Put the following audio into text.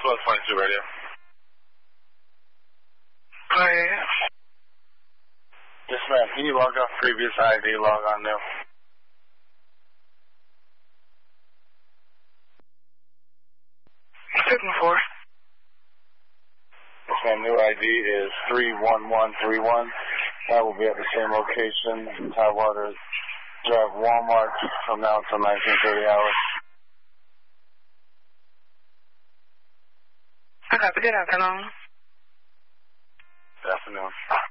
1222 radio. Hi. Yes, ma'am. Can you log off previous ID, log on new? Looking for? Yes, ma'am. New ID is 31131. That will be at the same location, Tidewater Drive, Walmart, from now until 1930 hours. I got the good afternoon. Good afternoon.